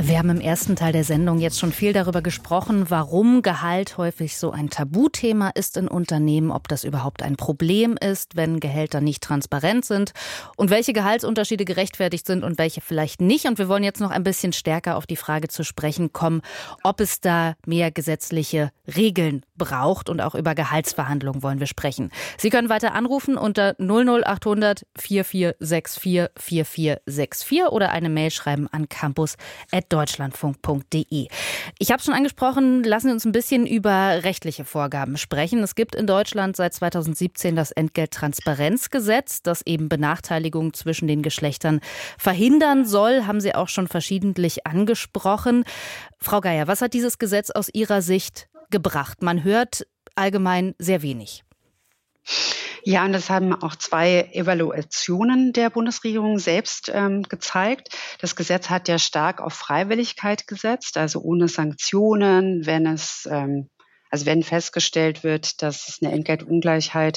Wir haben im ersten Teil der Sendung jetzt schon viel darüber gesprochen, warum Gehalt häufig so ein Tabuthema ist in Unternehmen, ob das überhaupt ein Problem ist, wenn Gehälter nicht transparent sind und welche Gehaltsunterschiede gerechtfertigt sind und welche vielleicht nicht. Und wir wollen jetzt noch ein bisschen stärker auf die Frage zu sprechen kommen, ob es da mehr gesetzliche Regeln braucht, und auch über Gehaltsverhandlungen wollen wir sprechen. Sie können weiter anrufen unter 00800 4464 4464 oder eine Mail schreiben an campus@deutschlandfunk.de. Ich habe es schon angesprochen, lassen Sie uns ein bisschen über rechtliche Vorgaben sprechen. Es gibt in Deutschland seit 2017 das Entgelttransparenzgesetz, das eben Benachteiligungen zwischen den Geschlechtern verhindern soll, haben Sie auch schon verschiedentlich angesprochen. Frau Geier, was hat dieses Gesetz aus Ihrer Sicht gebracht? Man hört allgemein sehr wenig. Ja, und das haben auch 2 Evaluationen der Bundesregierung selbst gezeigt. Das Gesetz hat ja stark auf Freiwilligkeit gesetzt, also ohne Sanktionen, wenn festgestellt wird, dass es eine Entgeltungleichheit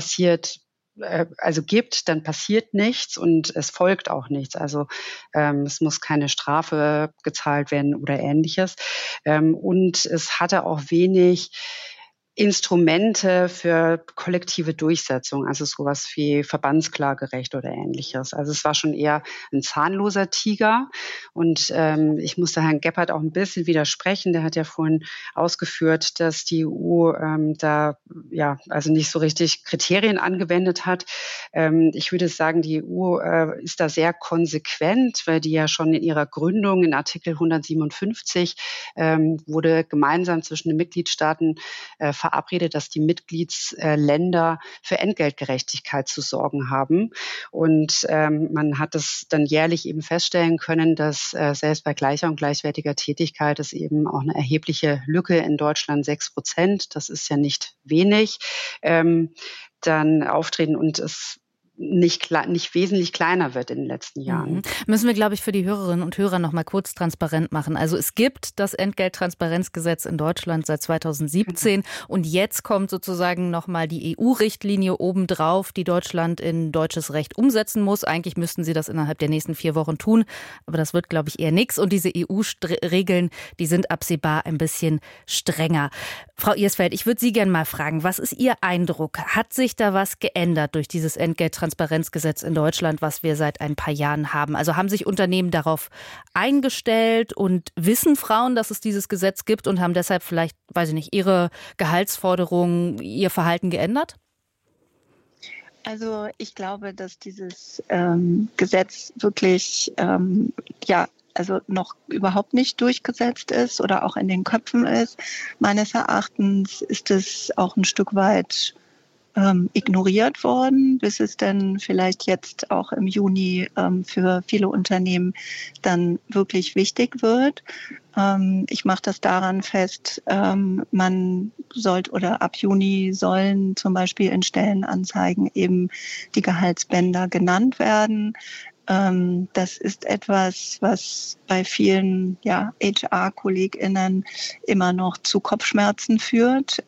gibt, dann passiert nichts und es folgt auch nichts. Also es muss keine Strafe gezahlt werden oder Ähnliches. Und es hatte auch wenig Instrumente für kollektive Durchsetzung, also sowas wie Verbandsklagerecht oder Ähnliches. Also es war schon eher ein zahnloser Tiger. Und ich musste Herrn Gebhardt auch ein bisschen widersprechen. Der hat ja vorhin ausgeführt, dass die EU also nicht so richtig Kriterien angewendet hat. Ich würde sagen, die EU ist da sehr konsequent, weil die ja schon in ihrer Gründung in Artikel 157 wurde gemeinsam zwischen den Mitgliedstaaten verabredet, dass die Mitgliedsländer für Entgeltgerechtigkeit zu sorgen haben. Und man hat es dann jährlich eben feststellen können, dass selbst bei gleicher und gleichwertiger Tätigkeit es eben auch eine erhebliche Lücke in Deutschland, 6%, das ist ja nicht wenig, dann auftreten und es nicht wesentlich kleiner wird in den letzten Jahren. Müssen wir, glaube ich, für die Hörerinnen und Hörer noch mal kurz transparent machen. Also es gibt das Entgelttransparenzgesetz in Deutschland seit 2017 und jetzt kommt sozusagen noch mal die EU-Richtlinie obendrauf, die Deutschland in deutsches Recht umsetzen muss. Eigentlich müssten sie das innerhalb der nächsten 4 Wochen tun, aber das wird, glaube ich, eher nichts. Und diese EU-Regeln, die sind absehbar ein bisschen strenger. Frau Irsfeld, ich würde Sie gerne mal fragen, was ist Ihr Eindruck? Hat sich da was geändert durch dieses Entgelttransparenzgesetz in Deutschland, was wir seit ein paar Jahren haben? Also haben sich Unternehmen darauf eingestellt und wissen Frauen, dass es dieses Gesetz gibt und haben deshalb vielleicht, weiß ich nicht, ihre Gehaltsforderungen, ihr Verhalten geändert? Also ich glaube, dass dieses Gesetz wirklich noch überhaupt nicht durchgesetzt ist oder auch in den Köpfen ist. Meines Erachtens ist es auch ein Stück weit ignoriert worden, bis es dann vielleicht jetzt auch im Juni für viele Unternehmen dann wirklich wichtig wird. Ich mache das daran fest, man sollte oder ab Juni sollen zum Beispiel in Stellenanzeigen eben die Gehaltsbänder genannt werden. Das ist etwas, was bei vielen HR-KollegInnen immer noch zu Kopfschmerzen führt.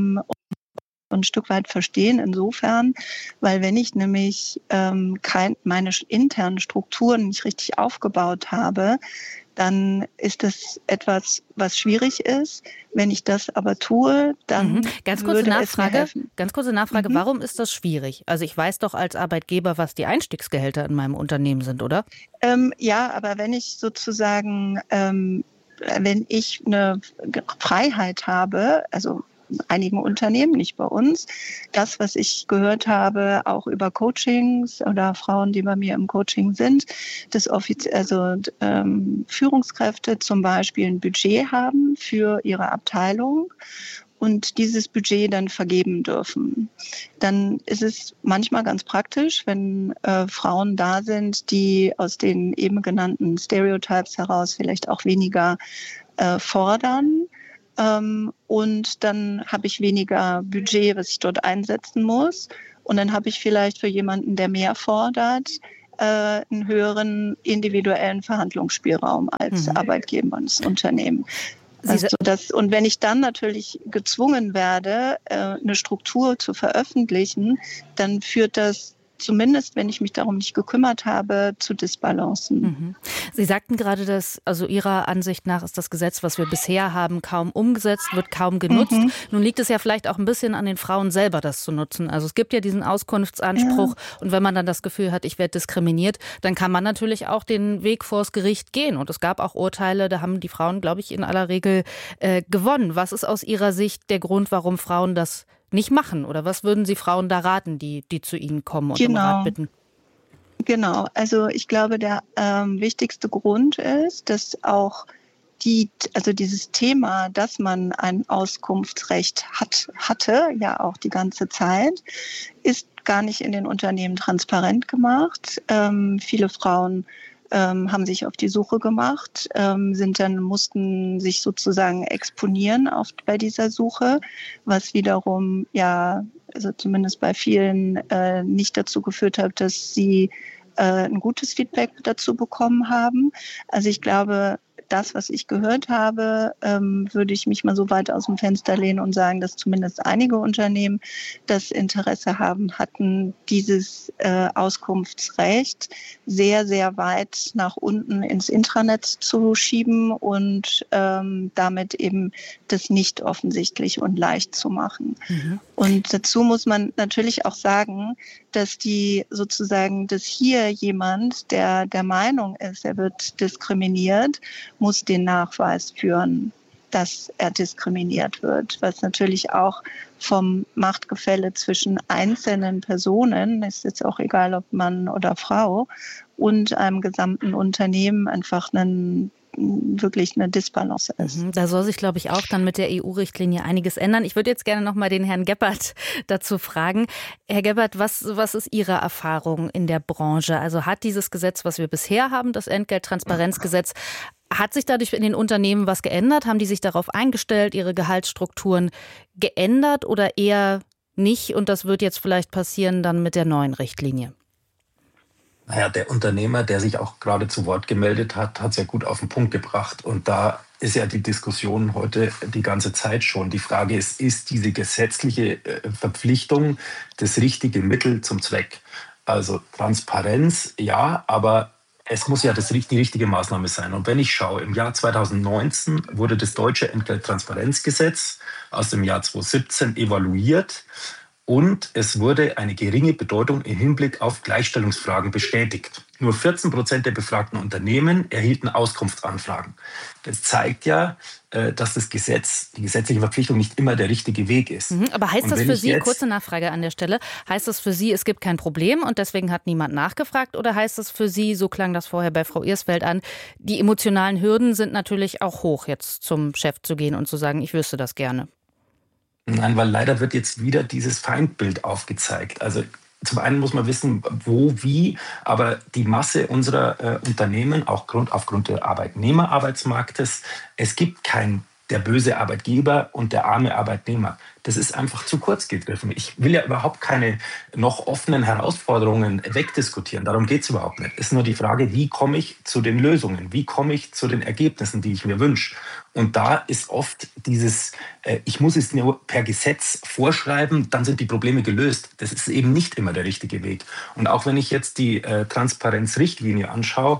Ein Stück weit verstehen insofern, weil wenn ich nämlich meine internen Strukturen nicht richtig aufgebaut habe, dann ist das etwas, was schwierig ist. Wenn ich das aber tue, dann Ganz kurze Nachfrage, Mhm. Warum ist das schwierig? Also ich weiß doch als Arbeitgeber, was die Einstiegsgehälter in meinem Unternehmen sind, oder? Aber wenn ich sozusagen, wenn ich eine Freiheit habe, also einigen Unternehmen, nicht bei uns. Das, was ich gehört habe, auch über Coachings oder Frauen, die bei mir im Coaching sind, dass Führungskräfte zum Beispiel ein Budget haben für ihre Abteilung und dieses Budget dann vergeben dürfen. Dann ist es manchmal ganz praktisch, wenn Frauen da sind, die aus den eben genannten Stereotypes heraus vielleicht auch weniger fordern. Und dann habe ich weniger Budget, was ich dort einsetzen muss. Und dann habe ich vielleicht für jemanden, der mehr fordert, einen höheren individuellen Verhandlungsspielraum als Arbeitgeber und das Unternehmen. Und wenn ich dann natürlich gezwungen werde, eine Struktur zu veröffentlichen, dann führt das zumindest, wenn ich mich darum nicht gekümmert habe, zu disbalancen. Mhm. Sie sagten gerade, dass also Ihrer Ansicht nach ist das Gesetz, was wir bisher haben, kaum umgesetzt, wird kaum genutzt. Nun liegt es ja vielleicht auch ein bisschen an den Frauen selber, das zu nutzen. Also es gibt ja diesen Auskunftsanspruch und wenn man dann das Gefühl hat, ich werde diskriminiert, dann kann man natürlich auch den Weg vors Gericht gehen. Und es gab auch Urteile, da haben die Frauen, glaube ich, in aller Regel gewonnen. Was ist aus Ihrer Sicht der Grund, warum Frauen das nicht machen? Oder was würden Sie Frauen da raten, die zu Ihnen kommen und um Rat bitten? Genau, also ich glaube, der wichtigste Grund ist, dass auch dieses Thema, dass man ein Auskunftsrecht hatte, ja auch die ganze Zeit, ist gar nicht in den Unternehmen transparent gemacht. Viele Frauen haben sich auf die Suche gemacht, mussten sich sozusagen exponieren bei dieser Suche, was wiederum also zumindest bei vielen nicht dazu geführt hat, dass sie ein gutes Feedback dazu bekommen haben. Also ich glaube, das, was ich gehört habe, würde ich mich mal so weit aus dem Fenster lehnen und sagen, dass zumindest einige Unternehmen das Interesse hatten, dieses Auskunftsrecht sehr, sehr weit nach unten ins Intranet zu schieben und damit eben das nicht offensichtlich und leicht zu machen. Mhm. Und dazu muss man natürlich auch sagen, dass dass hier jemand, der der Meinung ist, er wird diskriminiert, muss den Nachweis führen, dass er diskriminiert wird, was natürlich auch vom Machtgefälle zwischen einzelnen Personen, ist jetzt auch egal, ob Mann oder Frau, und einem gesamten Unternehmen einfach wirklich eine Disbalance ist. Da soll sich, glaube ich, auch dann mit der EU-Richtlinie einiges ändern. Ich würde jetzt gerne noch mal den Herrn Gebhardt dazu fragen. Herr Gebhardt, was ist Ihre Erfahrung in der Branche? Also hat dieses Gesetz, was wir bisher haben, das Entgelttransparenzgesetz, hat sich dadurch in den Unternehmen was geändert? Haben die sich darauf eingestellt, ihre Gehaltsstrukturen geändert oder eher nicht? Und das wird jetzt vielleicht passieren dann mit der neuen Richtlinie. Naja, der Unternehmer, der sich auch gerade zu Wort gemeldet hat, hat es ja gut auf den Punkt gebracht. Und da ist ja die Diskussion heute die ganze Zeit schon. Die Frage ist diese gesetzliche Verpflichtung das richtige Mittel zum Zweck? Also Transparenz, ja, aber es muss ja die richtige Maßnahme sein. Und wenn ich schaue, im Jahr 2019 wurde das deutsche Entgelttransparenzgesetz aus dem Jahr 2017 evaluiert. Und es wurde eine geringe Bedeutung im Hinblick auf Gleichstellungsfragen bestätigt. Nur 14% der befragten Unternehmen erhielten Auskunftsanfragen. Das zeigt ja, dass die gesetzliche Verpflichtung nicht immer der richtige Weg ist. Aber heißt das für Sie, kurze Nachfrage an der Stelle, heißt das für Sie, es gibt kein Problem und deswegen hat niemand nachgefragt? Oder heißt das für Sie, so klang das vorher bei Frau Irsfeld an, die emotionalen Hürden sind natürlich auch hoch, jetzt zum Chef zu gehen und zu sagen, ich wüsste das gerne? Nein, weil leider wird jetzt wieder dieses Feindbild aufgezeigt. Also zum einen muss man wissen, wo, wie, aber die Masse unserer Unternehmen, auch aufgrund des Arbeitnehmerarbeitsmarktes, es gibt kein der böse Arbeitgeber und der arme Arbeitnehmer. Das ist einfach zu kurz gegriffen. Ich will ja überhaupt keine noch offenen Herausforderungen wegdiskutieren. Darum geht es überhaupt nicht. Es ist nur die Frage, wie komme ich zu den Lösungen? Wie komme ich zu den Ergebnissen, die ich mir wünsche? Und da ist oft dieses, ich muss es nur per Gesetz vorschreiben, dann sind die Probleme gelöst. Das ist eben nicht immer der richtige Weg. Und auch wenn ich jetzt die Transparenzrichtlinie anschaue,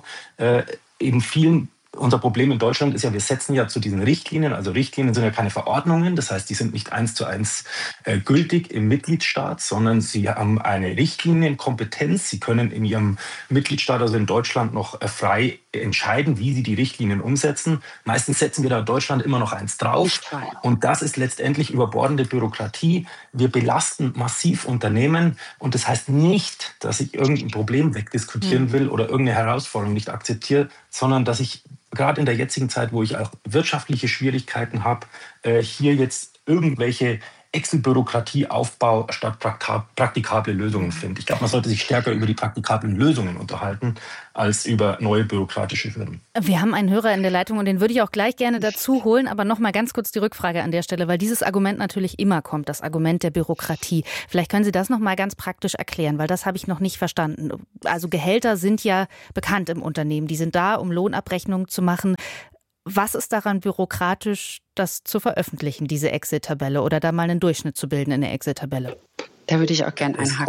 in vielen unser Problem in Deutschland ist ja, wir setzen ja zu diesen Richtlinien, also Richtlinien sind ja keine Verordnungen, das heißt, die sind nicht 1:1 gültig im Mitgliedstaat, sondern sie haben eine Richtlinienkompetenz. Sie können in ihrem Mitgliedstaat, also in Deutschland, noch frei entscheiden, wie sie die Richtlinien umsetzen. Meistens setzen wir da in Deutschland immer noch eins drauf. Und das ist letztendlich überbordende Bürokratie. Wir belasten massiv Unternehmen. Und das heißt nicht, dass ich irgendein Problem wegdiskutieren will oder irgendeine Herausforderung nicht akzeptiere, sondern dass ich gerade in der jetzigen Zeit, wo ich auch wirtschaftliche Schwierigkeiten habe, hier jetzt irgendwelche Excel-Bürokratie aufbau statt praktikable Lösungen finde. Ich glaube, man sollte sich stärker über die praktikablen Lösungen unterhalten, als über neue bürokratische Hürden. Wir haben einen Hörer in der Leitung und den würde ich auch gleich gerne dazu holen, aber noch mal ganz kurz die Rückfrage an der Stelle, weil dieses Argument natürlich immer kommt, das Argument der Bürokratie. Vielleicht können Sie das noch mal ganz praktisch erklären, weil das habe ich noch nicht verstanden. Also Gehälter sind ja bekannt im Unternehmen, die sind da, um Lohnabrechnungen zu machen. Was ist daran bürokratisch, das zu veröffentlichen, diese Exit-Tabelle, oder da mal einen Durchschnitt zu bilden in der Exit-Tabelle? Da würde ich auch gern einhaken.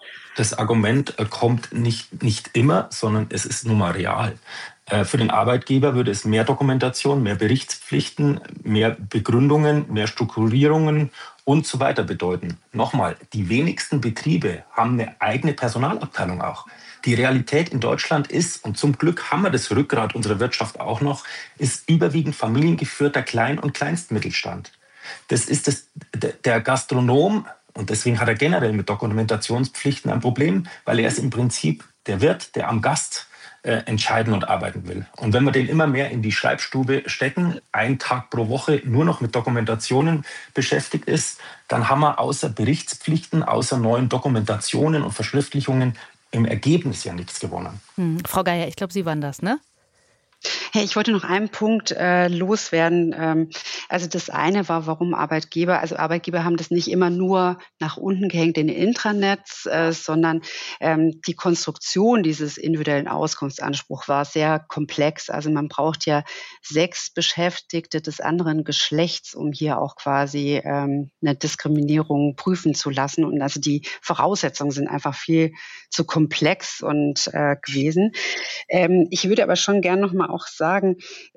Das Argument kommt nicht immer, sondern es ist nun mal real. Für den Arbeitgeber würde es mehr Dokumentation, mehr Berichtspflichten, mehr Begründungen, mehr Strukturierungen und so weiter bedeuten. Nochmal, die wenigsten Betriebe haben eine eigene Personalabteilung auch. Die Realität in Deutschland ist, und zum Glück haben wir das Rückgrat unserer Wirtschaft auch noch, ist überwiegend familiengeführter Klein- und Kleinstmittelstand. Das ist der Gastronom, und deswegen hat er generell mit Dokumentationspflichten ein Problem, weil er ist im Prinzip der Wirt, der am Gast entscheiden und arbeiten will. Und wenn wir den immer mehr in die Schreibstube stecken, einen Tag pro Woche nur noch mit Dokumentationen beschäftigt ist, dann haben wir außer Berichtspflichten, außer neuen Dokumentationen und Verschriftlichungen im Ergebnis ja nichts gewonnen. Frau Geier, ich glaube, Sie waren das, ne? Hey, ich wollte noch einen Punkt loswerden. Also das eine war, warum Arbeitgeber haben das nicht immer nur nach unten gehängt in den Intranets, sondern die Konstruktion dieses individuellen Auskunftsanspruchs war sehr komplex. Also man braucht ja 6 Beschäftigte des anderen Geschlechts, um hier auch quasi eine Diskriminierung prüfen zu lassen. Und also die Voraussetzungen sind einfach viel zu komplex und gewesen. Ich würde aber schon gern noch mal auch sagen,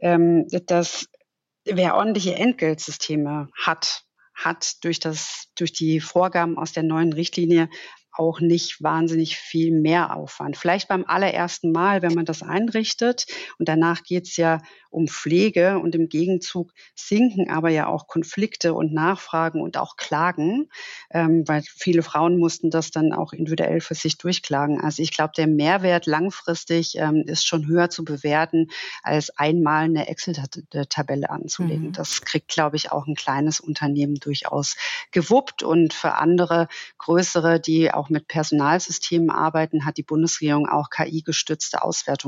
dass wer ordentliche Entgeltsysteme hat durch die Vorgaben aus der neuen Richtlinie auch nicht wahnsinnig viel Mehraufwand. Vielleicht beim allerersten Mal, wenn man das einrichtet, und danach geht's ja um Pflege, und im Gegenzug sinken aber ja auch Konflikte und Nachfragen und auch Klagen, weil viele Frauen mussten das dann auch individuell für sich durchklagen. Also ich glaube, der Mehrwert langfristig ist schon höher zu bewerten, als einmal eine Excel-Tabelle anzulegen. Das kriegt, glaube ich, auch ein kleines Unternehmen durchaus gewuppt, und für andere größere, die auch mit Personalsystemen arbeiten, hat die Bundesregierung auch KI-gestützte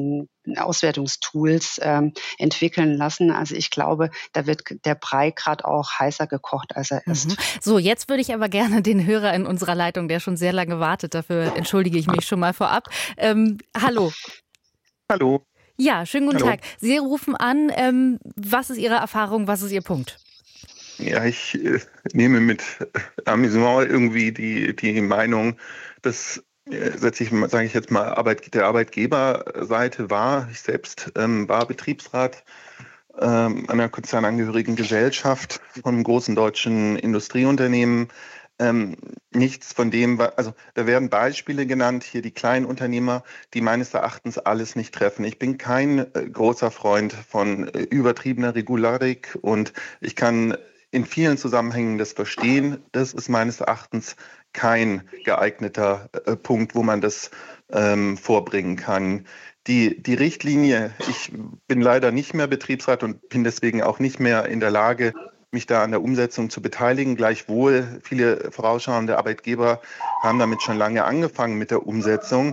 Auswertungstools entwickeln lassen. Also ich glaube, da wird der Brei gerade auch heißer gekocht, als er ist. So, jetzt würde ich aber gerne den Hörer in unserer Leitung, der schon sehr lange wartet, dafür entschuldige ich mich schon mal vorab. Hallo. Hallo. Ja, schönen guten Tag. Sie rufen an. Was ist Ihre Erfahrung? Was ist Ihr Punkt? Ja, ich nehme mit Amüsement irgendwie die Meinung, dass sage ich jetzt mal, der Arbeitgeberseite war. Ich selbst war Betriebsrat einer konzernangehörigen Gesellschaft von einem großen deutschen Industrieunternehmen. Nichts von dem, also da werden Beispiele genannt, hier die Kleinunternehmer, die meines Erachtens alles nicht treffen. Ich bin kein großer Freund von übertriebener Regularik, und ich kann in vielen Zusammenhängen das verstehen. Das ist meines Erachtens kein geeigneter Punkt, wo man das vorbringen kann. Die Richtlinie, ich bin leider nicht mehr Betriebsrat und bin deswegen auch nicht mehr in der Lage, mich da an der Umsetzung zu beteiligen. Gleichwohl, viele vorausschauende Arbeitgeber haben damit schon lange angefangen mit der Umsetzung.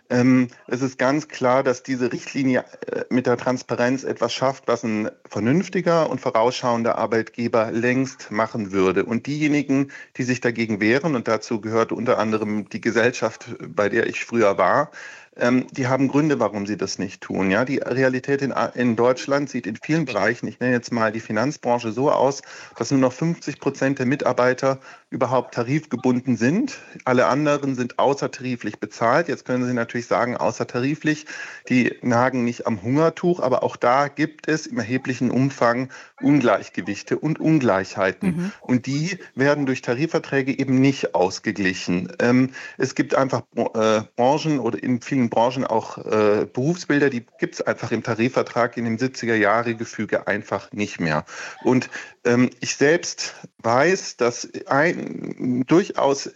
Es ist ganz klar, dass diese Richtlinie mit der Transparenz etwas schafft, was ein vernünftiger und vorausschauender Arbeitgeber längst machen würde. Und diejenigen, die sich dagegen wehren, und dazu gehört unter anderem die Gesellschaft, bei der ich früher war, die haben Gründe, warum sie das nicht tun. Ja, die Realität in Deutschland sieht in vielen Bereichen, ich nenne jetzt mal die Finanzbranche, so aus, dass nur noch 50% der Mitarbeiter überhaupt tarifgebunden sind. Alle anderen sind außertariflich bezahlt. Jetzt können Sie natürlich sagen, außertariflich, die nagen nicht am Hungertuch, aber auch da gibt es im erheblichen Umfang Ungleichgewichte und Ungleichheiten. Und die werden durch Tarifverträge eben nicht ausgeglichen. Es gibt einfach Branchen oder in vielen Branchen auch Berufsbilder, die gibt es einfach im Tarifvertrag in dem 70er-Jahre-Gefüge einfach nicht mehr. Und ich selbst weiß, dass durchaus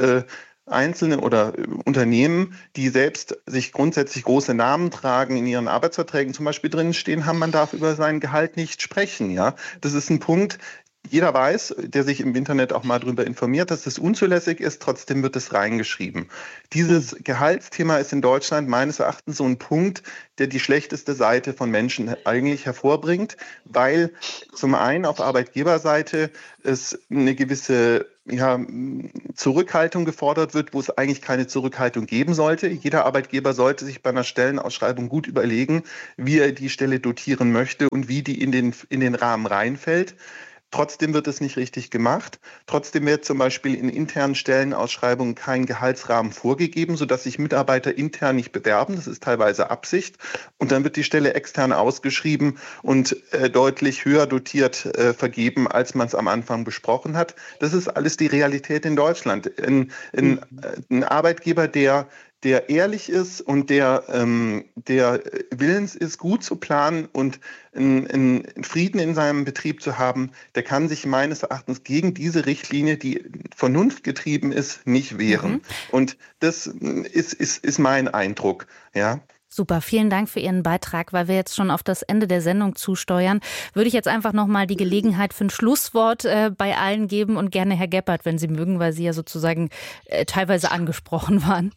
Einzelne oder Unternehmen, die selbst sich grundsätzlich große Namen tragen, in ihren Arbeitsverträgen zum Beispiel drin stehen haben, man darf über sein Gehalt nicht sprechen. Ja, das ist ein Punkt. Jeder weiß, der sich im Internet auch mal darüber informiert, dass das unzulässig ist, trotzdem wird es reingeschrieben. Dieses Gehaltsthema ist in Deutschland meines Erachtens so ein Punkt, der die schlechteste Seite von Menschen eigentlich hervorbringt, weil zum einen auf Arbeitgeberseite es eine gewisse Zurückhaltung gefordert wird, wo es eigentlich keine Zurückhaltung geben sollte. Jeder Arbeitgeber sollte sich bei einer Stellenausschreibung gut überlegen, wie er die Stelle dotieren möchte und wie die in den Rahmen reinfällt. Trotzdem wird es nicht richtig gemacht. Trotzdem wird zum Beispiel in internen Stellenausschreibungen kein Gehaltsrahmen vorgegeben, sodass sich Mitarbeiter intern nicht bewerben. Das ist teilweise Absicht. Und dann wird die Stelle extern ausgeschrieben und deutlich höher dotiert vergeben, als man es am Anfang besprochen hat. Das ist alles die Realität in Deutschland. Ein Arbeitgeber, der ehrlich ist und der willens ist, gut zu planen und einen Frieden in seinem Betrieb zu haben, der kann sich meines Erachtens gegen diese Richtlinie, die vernunftgetrieben ist, nicht wehren. Und das ist mein Eindruck, ja. Super, vielen Dank für Ihren Beitrag. Weil wir jetzt schon auf das Ende der Sendung zusteuern, würde ich jetzt einfach nochmal die Gelegenheit für ein Schlusswort bei allen geben und gerne Herr Gebhardt, wenn Sie mögen, weil Sie ja sozusagen teilweise angesprochen waren.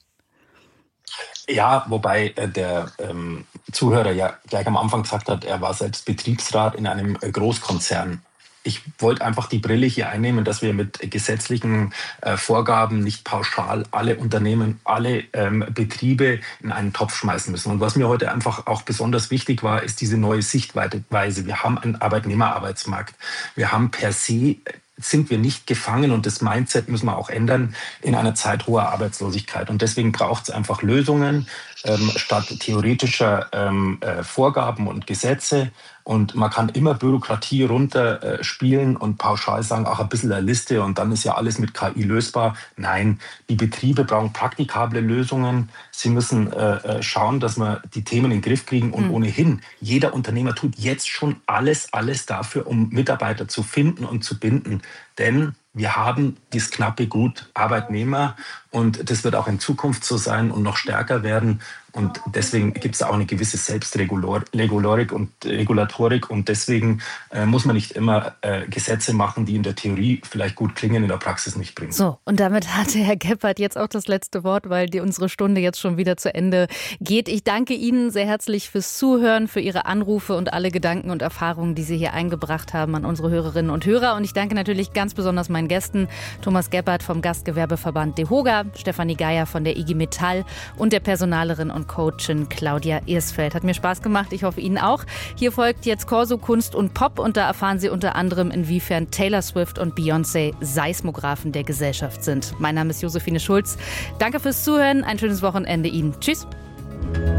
Ja, wobei der Zuhörer ja gleich am Anfang gesagt hat, er war selbst Betriebsrat in einem Großkonzern. Ich wollte einfach die Brille hier einnehmen, dass wir mit gesetzlichen Vorgaben nicht pauschal alle Unternehmen, alle Betriebe in einen Topf schmeißen müssen. Und was mir heute einfach auch besonders wichtig war, ist diese neue Sichtweise. Wir haben einen Arbeitnehmerarbeitsmarkt. Wir haben per se sind wir nicht gefangen und das Mindset müssen wir auch ändern in einer Zeit hoher Arbeitslosigkeit. Und deswegen braucht es einfach Lösungen statt theoretischer Vorgaben und Gesetze. Und man kann immer Bürokratie runterspielen und pauschal sagen, ach, ein bisschen eine Liste und dann ist ja alles mit KI lösbar. Nein, die Betriebe brauchen praktikable Lösungen. Sie müssen schauen, dass wir die Themen in den Griff kriegen. Und ohnehin, jeder Unternehmer tut jetzt schon alles dafür, um Mitarbeiter zu finden und zu binden. Denn wir haben dieses knappe Gut Arbeitnehmer und das wird auch in Zukunft so sein und noch stärker werden. Und deswegen gibt es auch eine gewisse Selbstregulatorik und deswegen muss man nicht immer Gesetze machen, die in der Theorie vielleicht gut klingen, in der Praxis nicht bringen. So, und damit hatte Herr Gebhardt jetzt auch das letzte Wort, weil unsere Stunde jetzt schon wieder zu Ende geht. Ich danke Ihnen sehr herzlich fürs Zuhören, für Ihre Anrufe und alle Gedanken und Erfahrungen, die Sie hier eingebracht haben an unsere Hörerinnen und Hörer. Und ich danke natürlich ganz besonders meinen Gästen, Thomas Gebhardt vom Gastgewerbeverband DEHOGA, Stefanie Geier von der IG Metall und der Personalerin und Coachin Claudia Irsfeld. Hat mir Spaß gemacht, ich hoffe Ihnen auch. Hier folgt jetzt Corso Kunst und Pop und da erfahren Sie unter anderem, inwiefern Taylor Swift und Beyoncé Seismographen der Gesellschaft sind. Mein Name ist Josephine Schulz. Danke fürs Zuhören, ein schönes Wochenende Ihnen. Tschüss.